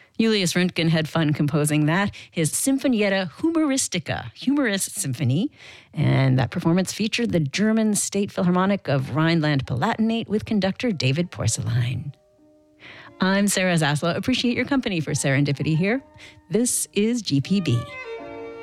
Julius Röntgen had fun composing that, his Sinfonietta Humoristica, humorous symphony. And that performance featured the German State Philharmonic of Rhineland-Palatinate with conductor David Porcelein. I'm Sarah Zaslow. Appreciate your company for Serendipity here. This is GPB.